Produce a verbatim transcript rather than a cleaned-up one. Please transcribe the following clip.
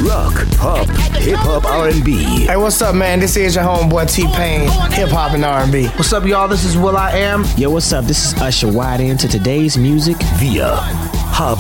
rock, pop, hip-hop, R and B. Hey, what's up, man? This is your homeboy T-Pain, hip-hop and R and B. What's up, y'all? This is Will I Am. Yo, what's up? This is Usher Wide into today's music via Hub